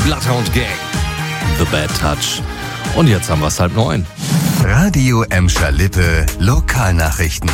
Bloodhound Gang, The Bad Touch. Und jetzt haben wir es 8:30. Radio Emscher Lippe, Lokalnachrichten.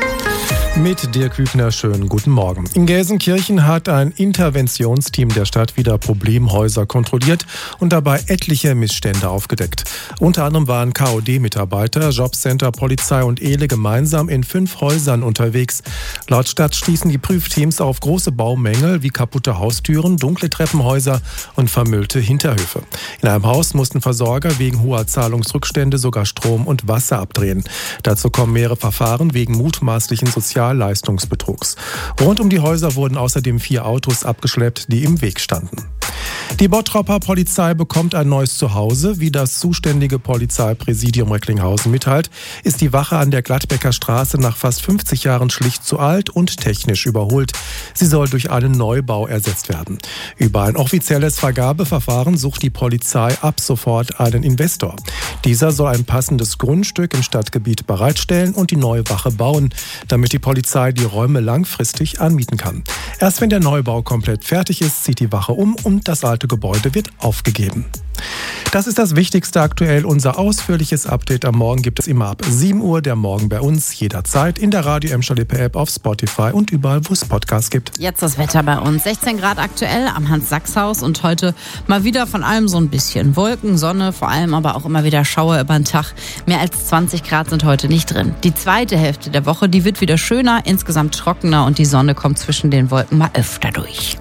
Mit Dirk Hübner, schönen guten Morgen. In Gelsenkirchen hat ein Interventionsteam der Stadt wieder Problemhäuser kontrolliert und dabei etliche Missstände aufgedeckt. Unter anderem waren KOD-Mitarbeiter, Jobcenter, Polizei und ELE gemeinsam in 5 Häusern unterwegs. Laut Stadt stießen die Prüfteams auf große Baumängel wie kaputte Haustüren, dunkle Treppenhäuser und vermüllte Hinterhöfe. In einem Haus mussten Versorger wegen hoher Zahlungsrückstände sogar Strom und Wasser abdrehen. Dazu kommen mehrere Verfahren wegen mutmaßlichen Sozialleistungsbetrugs. Rund um die Häuser wurden außerdem 4 Autos abgeschleppt, die im Weg standen. Die Bottroper Polizei bekommt ein neues Zuhause. Wie das zuständige Polizeipräsidium Recklinghausen mitteilt, ist die Wache an der Gladbecker Straße nach fast 50 Jahren schlicht zu alt und technisch überholt. Sie soll durch einen Neubau ersetzt werden. Über ein offizielles Vergabeverfahren sucht die Polizei ab sofort einen Investor. Dieser soll ein passendes Grundstück im Stadtgebiet bereitstellen und die neue Wache bauen, damit die Polizei die Räume langfristig anmieten kann. Erst wenn der Neubau komplett fertig ist, zieht die Wache um und das alte Gebäude wird aufgegeben. Das ist das Wichtigste aktuell. Unser ausführliches Update am Morgen gibt es immer ab 7 Uhr. Der Morgen bei uns jederzeit in der Radio Emscher Lippe App, auf Spotify und überall, wo es Podcasts gibt. Jetzt das Wetter bei uns. 16 Grad aktuell am Hans-Sachs-Haus und heute mal wieder von allem so ein bisschen Wolken, Sonne, vor allem aber auch immer wieder Schauer über den Tag. Mehr als 20 Grad sind heute nicht drin. Die zweite Hälfte der Woche, die wird wieder schöner, insgesamt trockener und die Sonne kommt zwischen den Wolken mal öfter durch.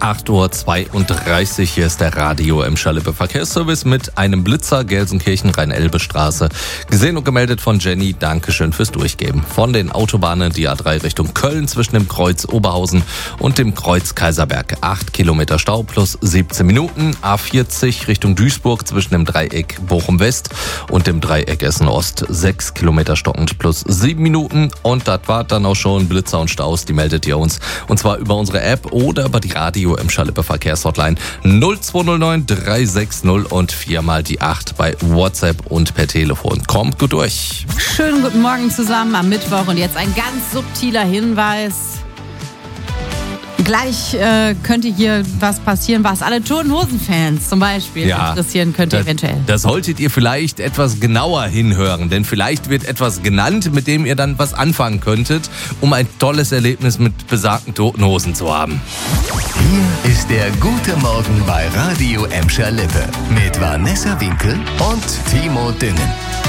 8:32 Uhr, hier ist der Radio Emscher Lippe Verkehrsservice mit einem Blitzer, Gelsenkirchen, Rhein-Elbe-Straße. Gesehen und gemeldet von Jenny. Dankeschön fürs Durchgeben. Von den Autobahnen die A3 Richtung Köln zwischen dem Kreuz Oberhausen und dem Kreuz Kaiserberg. 8 Kilometer Stau plus 17 Minuten. A40 Richtung Duisburg zwischen dem Dreieck Bochum-West und dem Dreieck Essen-Ost. 6 Kilometer stockend plus 7 Minuten. Und das war dann auch schon Blitzer und Staus. Die meldet ihr uns. Und zwar über unsere App oder über die Radio Emscher Lippe Verkehrshotline 0209 360 und 4 mal die 8 bei WhatsApp und per Telefon. Kommt gut durch. Schönen guten Morgen zusammen am Mittwoch und jetzt ein ganz subtiler Hinweis. Gleich könnte hier was passieren, was alle Toten Hosen-Fans zum Beispiel interessieren könnte eventuell. Da solltet ihr vielleicht etwas genauer hinhören, denn vielleicht wird etwas genannt, mit dem ihr dann was anfangen könntet, um ein tolles Erlebnis mit besagten Toten Hosen zu haben. Hier ist der Gute Morgen bei Radio Emscher Lippe mit Vanessa Winkel und Timo Dünnen.